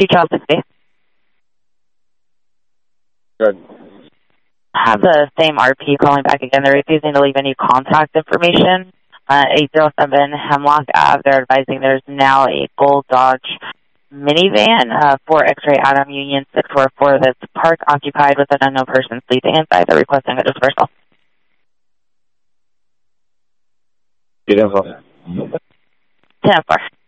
Child 60. Good. Have the same RP calling back again. They're refusing to leave any contact information. 807 Hemlock Ave. They're advising there's now a gold Dodge minivan, 4 X-ray Adam Union 644 that's park occupied with an unknown person sleeping inside. They're requesting a dispersal. Good info. 10-4.